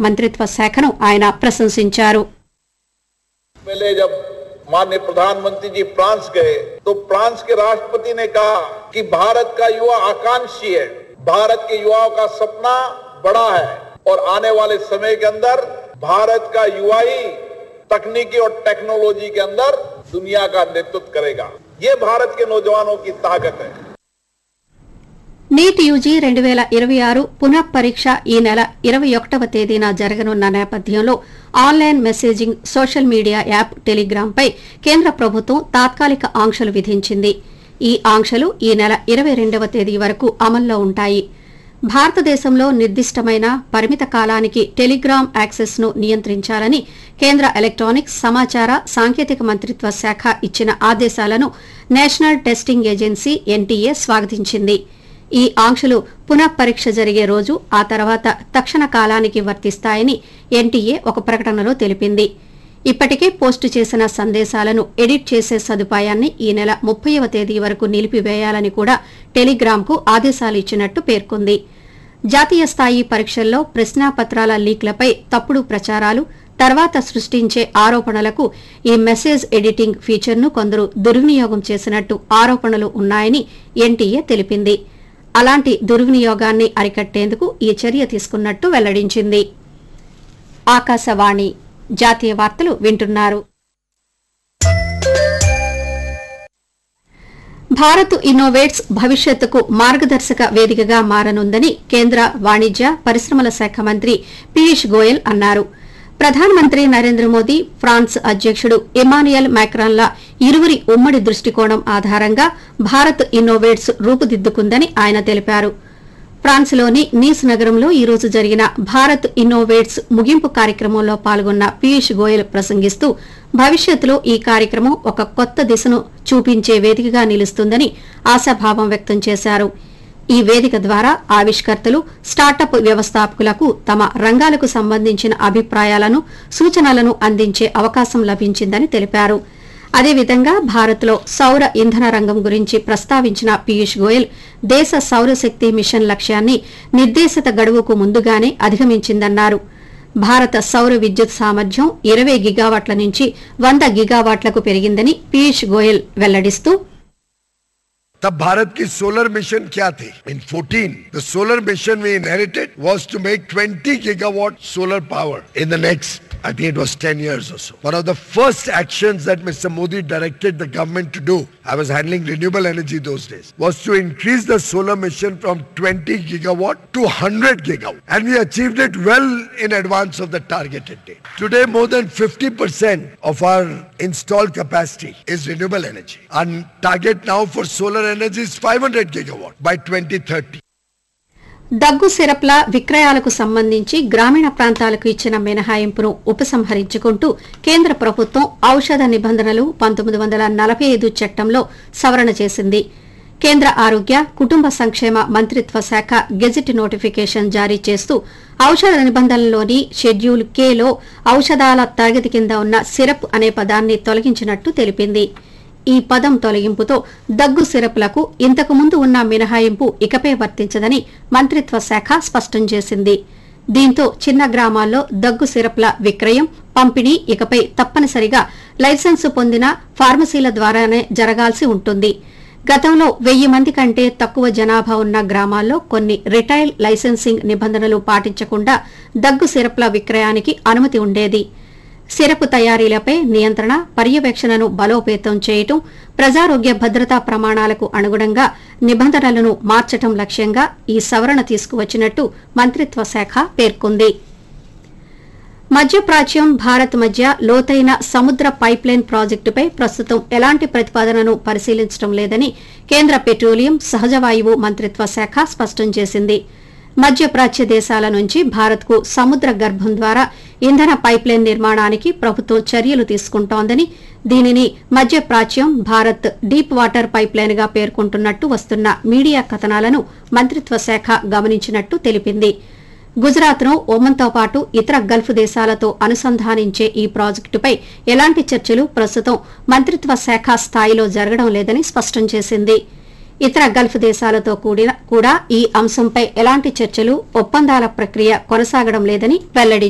మంత్రిత్వ శాఖను ఆయన ప్రశంసించారు. माननीय प्रधानमंत्री जी फ्रांस गए तो फ्रांस के राष्ट्रपति ने कहा कि भारत का युवा आकांक्षी है, भारत के युवाओं का सपना बड़ा है और आने वाले समय के अंदर भारत का युवा ही तकनीकी और टेक्नोलॉजी के अंदर दुनिया का नेतृत्व करेगा. ये भारत के नौजवानों की ताकत है. నీట్ యూజీ 2026 పునః పరీక్ష ఈ నెల 21వ తేదీన జరగనున్న నేపథ్యంలో online messaging social media app టెలిగ్రామ్పై కేంద్ర ప్రభుత్వం తాత్కాలిక ఆంక్షలు విధించింది. ఈ ఆంక్షలు ఈ నెల 22వ తేదీ వరకు అమల్లో ఉంటాయి. భారతదేశంలో నిర్దిష్టమైన పరిమిత కాలానికి టెలిగ్రామ్ యాక్సెస్ను నియంత్రించాలని కేంద్ర ఎలక్ట్రానిక్స్ సమాచార సాంకేతిక మంత్రిత్వ శాఖ ఇచ్చిన ఆదేశాలను నేషనల్ టెస్టింగ్ ఏజెన్సీ ఎన్టీఏ స్వాగతించింది. ఈ ఆంక్షలు పునః పరీక్ష జరిగే రోజు ఆ తర్వాత తక్షణ కాలానికి వర్తిస్తాయని ఎన్టీఏ ఒక ప్రకటనలో తెలిపింది. ఇప్పటికే పోస్టు చేసిన సందేశాలను ఎడిట్ చేసే సదుపాయాన్ని ఈ నెల 30వ తేదీ వరకు నిలిపివేయాలని కూడా టెలిగ్రామ్కు ఆదేశాలు ఇచ్చినట్టు పేర్కొంది. జాతీయ స్థాయి పరీక్షల్లో ప్రశ్నాపత్రాల లీక్లపై తప్పుడు ప్రచారాలు, తర్వాత సృష్టించే ఆరోపణలకు ఈ మెసేజ్ ఎడిటింగ్ ఫీచర్ను కొందరు దుర్వినియోగం చేసినట్టు ఆరోపణలు ఉన్నాయని ఎన్టీఏ తెలిపింది. అలాంటి దుర్వినియోగాన్ని అరికట్టేందుకు ఈ చర్య తీసుకున్నట్టు వెల్లడించింది. ఆకాశవాణి జాతీయ వార్తలు వింటున్నారు. భారత్ ఇన్నోవేట్స్ భవిష్యత్తుకు మార్గదర్శక వేదికగా మారనుందని కేంద్ర వాణిజ్య పరిశ్రమల శాఖ మంత్రి పీయూష్ గోయల్ అన్నారు. ప్రధానమంత్రి నరేంద్ర మోదీ, ఫ్రాన్స్ అధ్యకుడు ఇమాన్యుయల్ మాక్రాన్ల ఇరువురి ఉమ్మడి దృష్టికోణం ఆధారంగా భారత్ ఇన్నోవేట్స్ రూపుదిద్దుకుందని ఆయన తెలిపారు. ఫ్రాన్స్లోని నీస్ నగరంలో ఈ రోజు జరిగిన భారత్ ఇన్నోవేట్స్ ముగింపు కార్యక్రమంలో పాల్గొన్న పీయూష్ గోయల్ ప్రసంగిస్తూ భవిష్యత్తులో ఈ కార్యక్రమం ఒక కొత్త దిశను చూపించే వేదికగా నిలుస్తుందని ఆశాభావం వ్యక్తం చేశారు. ఈ వేదిక ద్వారా ఆవిష్కర్తలు, స్టార్టప్ వ్యవస్థాపకులకు తమ రంగాలకు సంబంధించిన అభిప్రాయాలను, సూచనలను అందించే అవకాశం లభించిందని తెలిపారు. అదేవిధంగా భారత్లో సౌర ఇంధన రంగం గురించి ప్రస్తావించిన పీయూష్ గోయల్ దేశ సౌరశక్తి మిషన్ లక్ష్యాన్ని నిర్దేశిత గడువుకు ముందుగానే అధిగమించిందన్నారు. భారత సౌర విద్యుత్ సామర్థ్యం 20 గిగావాట్ల నుంచి 100 గిగావాట్లకు పెరిగిందని పీయూష్ గోయల్ వెల్లడిస్తూ तब भारत की सोलर मिशन क्या थी? In 14, the solar mission we inherited was to make 20 gigawatt solar power in the next, I think it was 10 years or so. One of the first actions that Mr. Modi directed the government to do, I was handling renewable energy those days, was to increase the solar mission from 20 gigawatt to 100 gigawatt. And we achieved it well in advance of the targeted date. Today, more than 50% of our installed capacity is renewable energy. Our target now for solar energy is 500 gigawatt by 2030. దగ్గు సిరప్ల విక్రయాలకు సంబంధించి గ్రామీణ ప్రాంతాలకు ఇచ్చిన మినహాయింపును ఉపసంహరించుకుంటూ కేంద్ర ప్రభుత్వం ఔషధ నిబంధనలు 1945 చట్టంలో సవరణ చేసింది. కేంద్ర ఆరోగ్య కుటుంబ సంక్షేమ మంత్రిత్వ శాఖ గెజిట్ నోటిఫికేషన్ జారీ చేస్తూ ఔషధ నిబంధనల్లోని షెడ్యూల్ కేలో ఔషధాల తరగతి కింద ఉన్న సిరప్ అనే పదాన్ని తొలగించినట్టు తెలిపింది. ఈ పదం తొలగింపుతో దగ్గు సిరప్లకు ఇంతకుముందు ఉన్న మినహాయింపు ఇకపై వర్తించదని మంత్రిత్వ శాఖ స్పష్టం చేసింది. దీంతో చిన్న గ్రామాల్లో దగ్గు సిరప్ల విక్రయం, పంపిణీ ఇకపై తప్పనిసరిగా లైసెన్సు పొందిన ఫార్మసీల ద్వారానే జరగాల్సి ఉంటుంది. గతంలో 1000 మంది కంటే తక్కువ జనాభా ఉన్న గ్రామాల్లో కొన్ని రిటైల్ లైసెన్సింగ్ నిబంధనలు పాటించకుండా దగ్గు సిరప్ల విక్రయానికి అనుమతి ఉండేది. సిరప్ తయారీలపై నియంత్రణ, పర్యవేక్షణను బలోపేతం చేయటం, ప్రజారోగ్య భద్రతా ప్రమాణాలకు అనుగుణంగా నిబంధనలను మార్చటం లక్ష్యంగా ఈ సవరణ తీసుకువచ్చినట్టు మంత్రిత్వ శాఖ పేర్కొంది. మధ్యప్రాచ్యం, భారత్ మధ్య లోతైన సముద్ర పైప్లైన్ ప్రాజెక్టుపై ప్రస్తుతం ఎలాంటి ప్రతిపాదనను పరిశీలించడం లేదని కేంద్ర పెట్రోలియం, సహజవాయువు మంత్రిత్వ శాఖ స్పష్టం చేసింది. మధ్యప్రాచ్య దేశాల నుంచి భారత్కు సముద్ర గర్భం ద్వారా ఇంధన పైప్లైన్ నిర్మాణానికి ప్రభుత్వం చర్యలు తీసుకుంటోందని, దీనిని మధ్యప్రాచ్యం భారత్ డీప్ వాటర్ పైప్లైన్గా పేర్కొంటున్నట్టు వస్తున్న మీడియా కథనాలను మంత్రిత్వ శాఖ గమనించినట్టు తెలిపింది. గుజరాత్ను ఒమన్తో పాటు ఇతర గల్ఫ్ దేశాలతో అనుసంధానించే ఈ ప్రాజెక్టుపై ఎలాంటి చర్చలు ప్రస్తుతం మంత్రిత్వ శాఖ స్థాయిలో జరగడం లేదని స్పష్టం చేసింది. ఇతర గల్ఫ్ దేశాలతో కూడా ఈ అంశంపై ఎలాంటి చర్చలు, ఒప్పందాల ప్రక్రియ కొనసాగడం లేదని వెల్లడించింది.